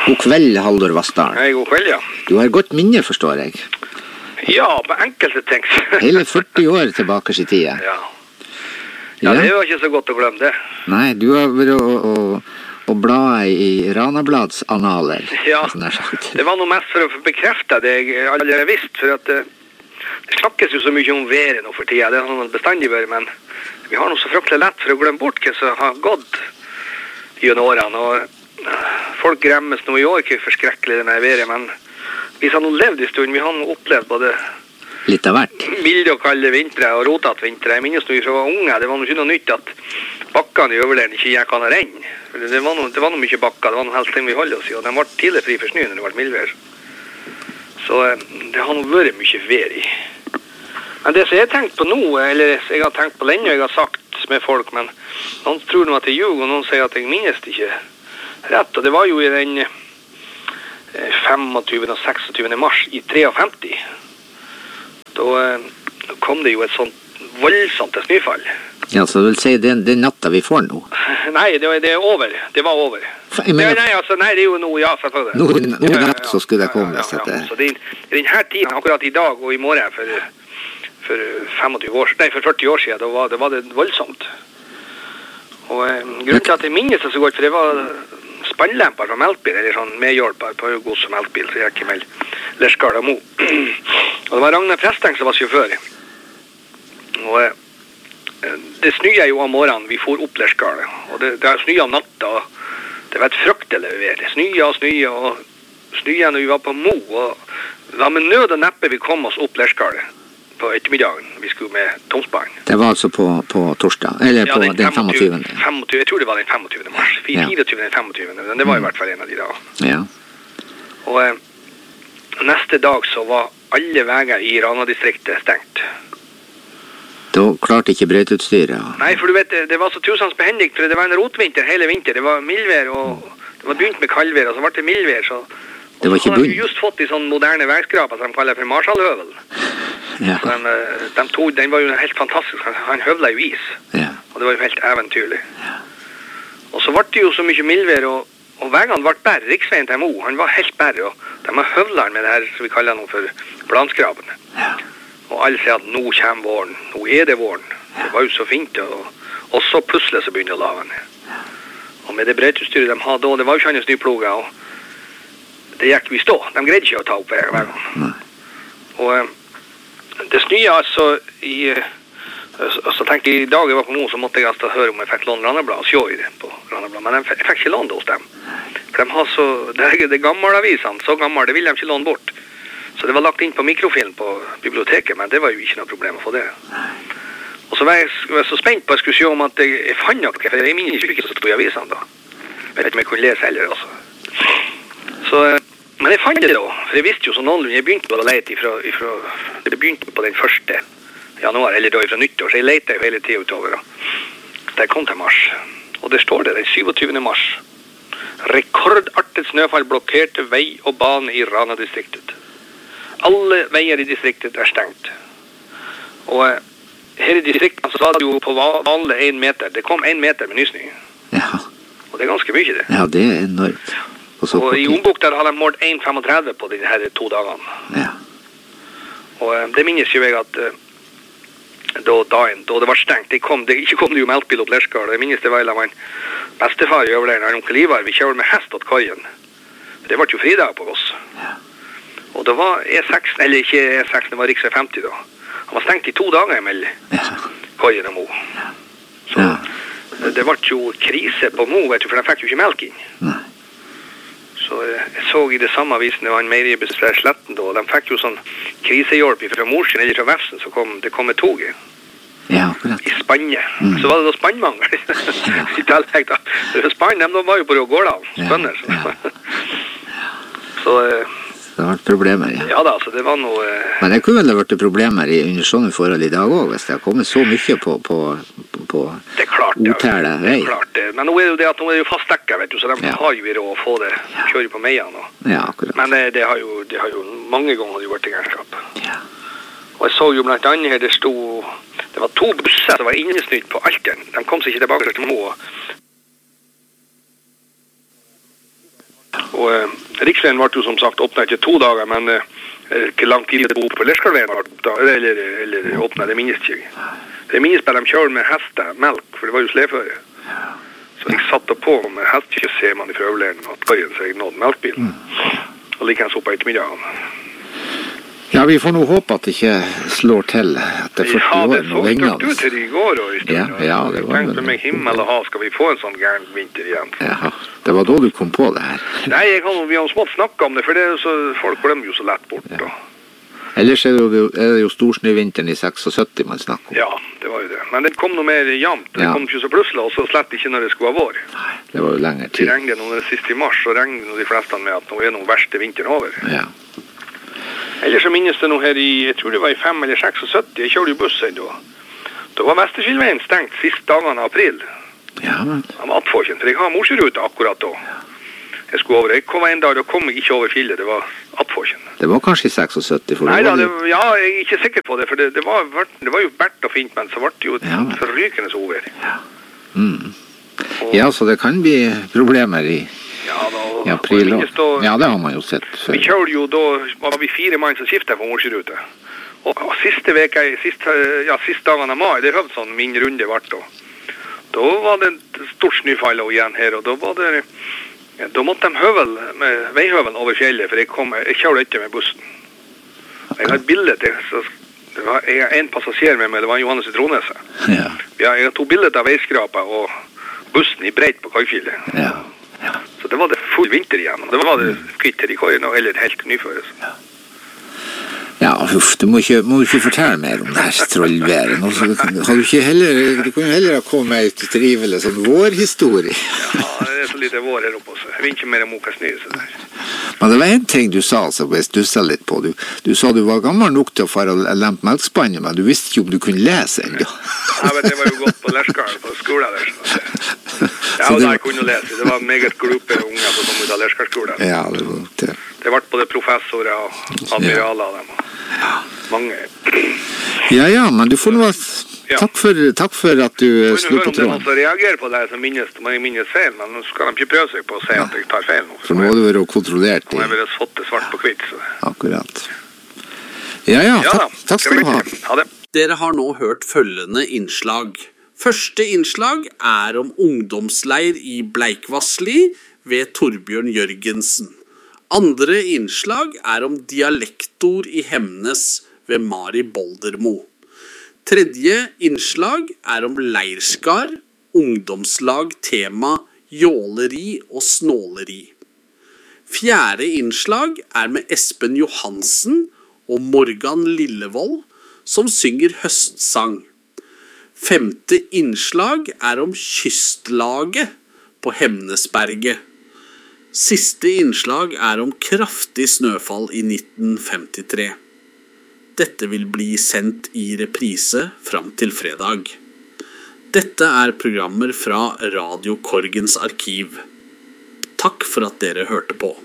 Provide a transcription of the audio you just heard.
God kveld, Haldor Vassdal. Hei, god kveld, ja. Du har godt minne, forstår jeg. Ja, på enkelte ting. Hele 40 år tilbake i tida. Ja. Ja, det var ikke så godt å glemme det. Nei, du har vært å bla i Ranablads analer. Ja, det var noe mest for å bekrefte det jeg allerede visste, for at det snakkes jo så mye om været nå for tida, det har man bestandig vært, men vi har noe så fryktelig lett for å glemme bort hva som har gått gjennom årene, og folk gremmes nå i år, ikke forskrekkelig det med været, men vi har nå levd i stund, vi har nå opplevd både litt av hvert. Milde og kalde vintre og rotat vintre. Jeg minnes når vi var unge, det var noe ikke noe nytt at bakkene i øverleden ikke gikk an å renne. Det var noe mye bakker, det var noe helst ting vi holdt oss i, og de var tidlig fri for snø når det var mildvær. Så det har nå vært mye vær i. Men det som jeg har tenkt på nå, eller jeg har tenkt på lenge, og jeg har sagt med folk, men noen tror nå at jeg ljuger, og noen sier at jeg minnes det ikke rett, og det var jo i den 25. og 26. mars i 53. Da kom det jo et sånt voldsomt snøfall. Ja, så du vil si det er natta vi får nå? Nei, det er over. Det var over. Nei, det er jo nå, ja, selvfølgelig. Nå natt så skulle det komme. Ja. Så i denne tiden, akkurat i dag og i morgen, for 40 år siden, da var det voldsomt. Og grunnen til at jeg minnes det så godt, for det var spannlemper fra melkbil, eller sånn medhjelper på gods og melkbil, så jeg ikke med Lerskal og Mo. Og det var Ragnar Presteng som var sjåfør. Og det snøya jo om morgenen, vi for opp Lerskal, og det snøya om natta, og det var et fryktelig vær. Det snøya, og snøya når vi var på Mo, og det var med nød og neppe vi kom oss opp Lerskal på ettermiddagen. Vi skulle med Tomsbanen. Det var altså på torsdag, eller på den 25. Jeg tror det var den 25. mars. 24. den 25. Men det var i hvert fall en av de da. Ja. Og neste dag så var alle veier i Rana-distriktet stengt. Da klarte ikke brøyteutstyret. Nei, for du vet, det var så tusens behendig, for det var en rotvinter hele vinter. Det var mildvær, og det var begynt med kaldvær, og så ble det mildvær, så... Det var ikke bunn. Så hadde vi just fått de sånne moderne veiskraper som de kaller for Marshallhøvel. Ja. Så den var jo helt fantastisk. Han høvla jo is. Ja. Og det var jo helt eventyrlig. Ja. Og så ble det jo så mye mildvær, og veiene ble bære. Riksveien til Mo, han var helt bære, og de har høvlet med det her, som vi kaller noe for planskrapene. Ja. Og alle sier at nå kommer våren, nå er det våren. Det var jo så fint, og så plutselig så begynner laven. Ja. Og med det brøyteutstyret de hadde, og det var jo ikke andre snøploger, og det gikk vi stå. De greide ikke å ta opp veien. Og det snøya altså så tenkte jeg i dag jeg var på Mo, så måtte jeg altså høre om jeg fikk låne Ranabladet og sjå i det på Ranabladet, men jeg fikk ikke låne det hos dem. For de har så, det gamle avisene, så gamle, det ville de ikke låne bort. Så det var lagt inn på mikrofilm på biblioteket, men det var jo ikke noe problem å få det. Og så var jeg så spent på at jeg skulle se om at jeg fant noe, for jeg minner ikke så stod i avisene da. Jeg vet ikke om jeg kunne lese heller også. Så, men jeg fant det da, for jeg visste jo så noenlunde, jeg begynte å lete det begynte på den 1. januar, eller da fra nyttår, så jeg lette jo hele tiden utover. Da jeg kom til mars, og det står det, den 27. mars. Rekordartet snøfall blokkerte vei og bane i Rana-distriktet. Alle veier i distriktet stengt. Og her i distriktet så var det jo på vanlig 1 meter. Det kom 1 meter med nysning. Ja. Og det ganske mye det. Ja, det enormt. Og i ombok der hadde de målt 1,35 på de her 2 dagene. Ja. Og det minnes jo jeg at da det var stengt, ikke kom det jo melkbil opp Lerskal. Jeg minnes det var en bestefar i overlegen, onkel Ivar, vi kjører med hest til kaien. Det var jo fridag på oss. Ja. Og det var E6, eller ikke E6, det var riksvei 50 da. Han var stengt i 2 dager mellom kaien og Mo. Så det var jo krise på Mo, vet du, for de fikk jo ikke melk inn. Nei. Så jeg så i det samme avisen, det var en meieribesvær Sletten da, og de fikk jo sånn krisehjelp fra Morsen eller fra Vefsen, så det kom med toget. Ja, akkurat. I Spanje. Så var det da spannmangel. I tillegg da. Spann, de var jo bare å gå av. Spønner. Så det har vært problemer, ja. Ja da, så det var noe... Men det kunne vel ha vært problemer under sånne forhold i dag også, hvis det har kommet så mye på det er klart, otæle vei. Det er klart, men nå er det at nå er det jo fastdekket, vet du, så de har jo råd å få det, kjøre på meiene. Ja, akkurat. Men det har jo mange ganger vært i gærskap. Ja. Og jeg så jo blant annet her, det var 2 busser som var innesnytt på Alteren. De kom seg ikke tilbake til Mo. Og riksveien ble jo som sagt åpnet etter 2 dager, men ikke lang tid det på Lerskallveien eller åpnet, det minnes ikke. Det minnes bare de kjører med melk, for det var jo sleføre. Så jeg satte på med hestekjøtt, ser man i prøveleiren at køyen seg nådde melkbilen. Og likens opp på ettermiddagen. Ja, vi får nå håpe at det ikke slår til etter 40 år. Ja, det så stort ut her i går og i stedet. Ja, det var tenkte meg himmel og hav, skal vi få en sånn gæren vinter igjen? Ja, det var da du kom på det her. Nei, vi har smått snakket om det, for det er så, folk glemmer jo så lett bort. Ja. Ellers er det jo storsnøvinteren i 76 man snakker om. Ja, det var jo det. Men det kom noe mer jamt. Det kom ikke så plutselig, og så slett ikke når det skulle ha vår. Nei, det var jo lengre tid. Det regnet noe sist i mars, så regnet de fleste med at nå er noe verste vinteren over. Ja. Ellers så minnes det noe her i, jeg tror det var i 5 eller 76, jeg kjørte jo bussen da. Da var Vesterskilveien stengt siste dagene av april. Ja, men... Av Attforsen, for jeg har morsrute akkurat da. Jeg skulle over, jeg kom en dag, da kom jeg ikke over fjellet, det var Attforsen. Det var kanskje i 76, for Nei da, det... ja, jeg er ikke sikker på det, for det var jo verdt å finne, men så ble det jo forrykende over. Ja. Ja, så det kan bli problemer i... I april. Ja, det har man jo sett før. Vi kjørte jo da, var vi 4 mann som skiftet på morsrute. Og siste dagen av mai, det høvd sånn min runde vart da. Da var det stort snøfall igjen her, og da måtte de veihøvel over fjellet, for jeg kjørte ikke med bussen. Jeg har et bilde til, jeg har en passasjer med meg, det var Johannes i Tronese. Ja. Jeg har 2 bilder av veiskrapa og bussen i breit på Kajfjellet. Ja. Så det var det full vinter igjen, og det var det kvitter i køyen, eller helt nyføres. Ja, uff, du må ikke fortelle mer om det her trollværet. Du kan jo heller ha kommet med et trivelig sånn vårhistorie. Ja, det er så lite vår her oppe også. Jeg vil ikke mer moka snø. Men det var en ting du sa, så jeg stusset litt på. Du sa du var gammel nok til å fare og lempe melkspannet, men du visste ikke om du kunne lese enda. Ja, men det var jo godt på Lerskaren, på skolen der. Ja, og da jeg kunne lese. Det var meget gruppe unger som kom ut av Lerskarsskolen. Ja, det var det. Det ble både professorer og admiraler av dem. Mange. Ja, men du får noe... Takk for at du slo på tråden. Hør om det måtte reagere på det som minnes feil, men nå skal de ikke prøve seg på å si at jeg tar feil nå. For nå har du vært kontrollert. Nå har jeg vært fått det svart på kvitt. Akkurat. Ja, takk skal du ha. Ha det. Dere har nå hørt følgende innslag. Første innslag er om ungdomsleir i Bleikvassli ved Torbjørn Jørgensen. Andre innslag er om dialektor i Hemnes ved Mari Boldermo. Tredje innslag er om leirskar, ungdomslag, tema, jåleri og snåleri. Fjerde innslag er med Espen Johansen og Morgan Lillevold, som synger høstsang. Femte innslag er om kystlaget på Hemnesberget. Siste innslag er om kraftig snøfall i 1953. Dette vil bli sendt i reprise fram til fredag. Dette er programmer fra Radio Korgens arkiv. Takk for at dere hørte på.